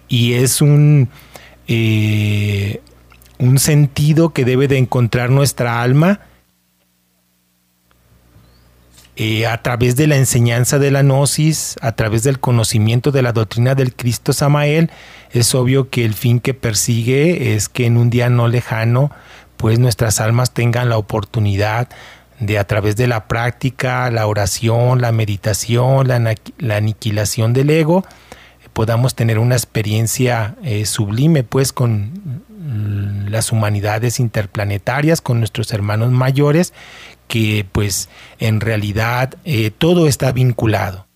y es un sentido que debe de encontrar nuestra alma a través de la enseñanza de la Gnosis, a través del conocimiento de la doctrina del Cristo Samael. Es obvio que el fin que persigue es que en un día no lejano, pues nuestras almas tengan la oportunidad de, a través de la práctica, la oración, la meditación, la aniquilación del ego, podamos tener una experiencia sublime, pues, con las humanidades interplanetarias, con nuestros hermanos mayores, que pues en realidad todo está vinculado.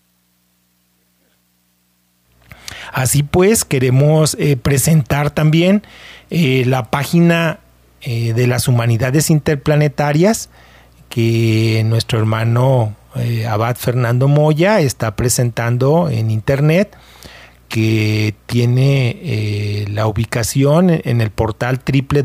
Así pues, queremos presentar también la página de las humanidades interplanetarias que nuestro hermano Abad Fernando Moya está presentando en internet, que tiene la ubicación en el portal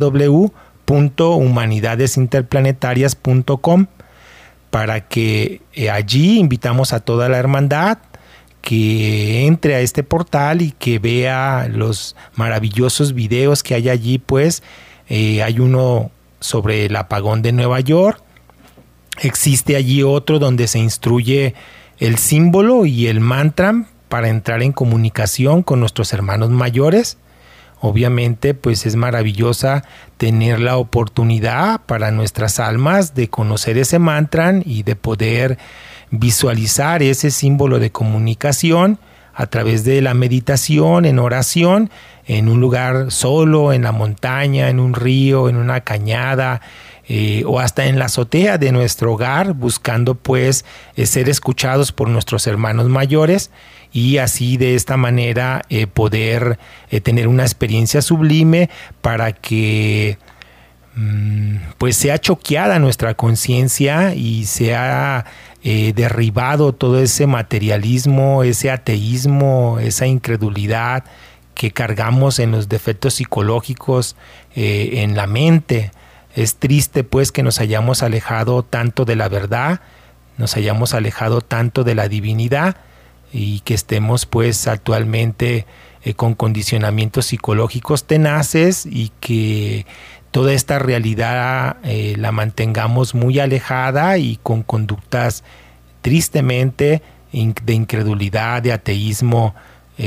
www.humanidadesinterplanetarias.com, para que allí invitamos a toda la hermandad que entre a este portal y que vea los maravillosos videos que hay allí. Pues hay uno sobre el apagón de Nueva York, existe allí otro donde se instruye el símbolo y el mantra para entrar en comunicación con nuestros hermanos mayores. Obviamente, pues es maravillosa tener la oportunidad para nuestras almas de conocer ese mantra y de poder visualizar ese símbolo de comunicación a través de la meditación, en oración, en un lugar solo, en la montaña, en un río, en una cañada, o hasta en la azotea de nuestro hogar, buscando pues ser escuchados por nuestros hermanos mayores, y así de esta manera poder tener una experiencia sublime para que pues sea choqueada nuestra conciencia y sea derribado todo ese materialismo, ese ateísmo, esa incredulidad que cargamos en los defectos psicológicos en la mente. Es triste pues que nos hayamos alejado tanto de la verdad, nos hayamos alejado tanto de la divinidad, y que estemos pues actualmente con condicionamientos psicológicos tenaces, y que toda esta realidad la mantengamos muy alejada y con conductas tristemente de incredulidad, de ateísmo,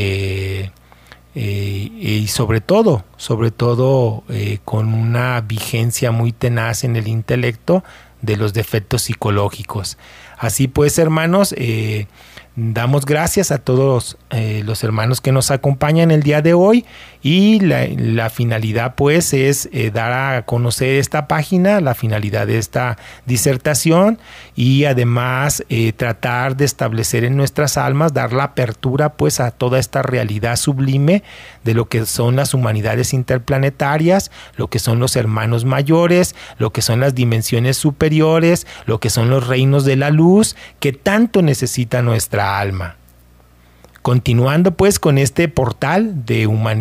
y sobre todo con una vigencia muy tenaz en el intelecto de los defectos psicológicos. Así pues, hermanos, damos gracias a todos los hermanos que nos acompañan el día de hoy, y la finalidad pues es dar a conocer esta página, la finalidad de esta disertación, y además tratar de establecer en nuestras almas, dar la apertura pues a toda esta realidad sublime de lo que son las humanidades interplanetarias, lo que son los hermanos mayores, lo que son las dimensiones superiores, lo que son los reinos de la luz que tanto necesita nuestra alma. Continuando pues con este portal de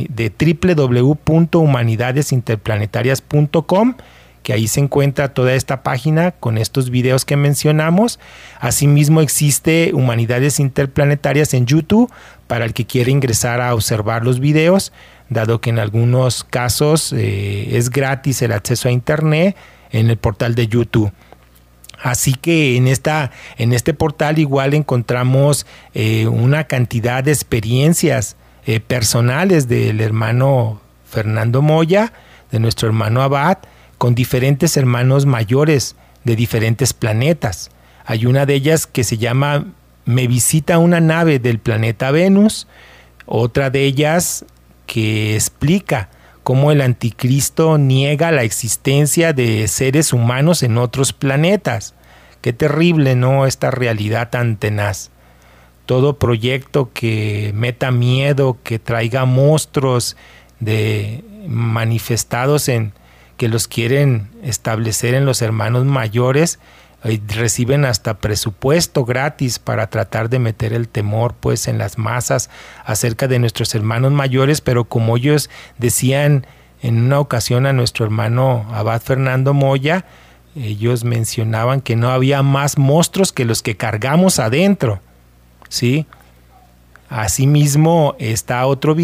www.humanidadesinterplanetarias.com, que ahí se encuentra toda esta página con estos videos que mencionamos. Asimismo existe Humanidades Interplanetarias en YouTube para el que quiera ingresar a observar los videos, dado que en algunos casos es gratis el acceso a internet en el portal de YouTube. Así que en este portal igual encontramos una cantidad de experiencias personales del hermano Fernando Moya, de nuestro hermano Abad, con diferentes hermanos mayores de diferentes planetas. Hay una de ellas que se llama Me visita una nave del planeta Venus, otra de ellas que explica cómo el anticristo niega la existencia de seres humanos en otros planetas. Qué terrible, ¿no?, esta realidad tan tenaz. Todo proyecto que meta miedo, que traiga monstruos manifestados en que los quieren establecer en los hermanos mayores, reciben hasta presupuesto gratis para tratar de meter el temor pues en las masas acerca de nuestros hermanos mayores. Pero como ellos decían en una ocasión a nuestro hermano Abad Fernando Moya, ellos mencionaban que no había más monstruos que los que cargamos adentro, ¿sí? Asimismo está otro video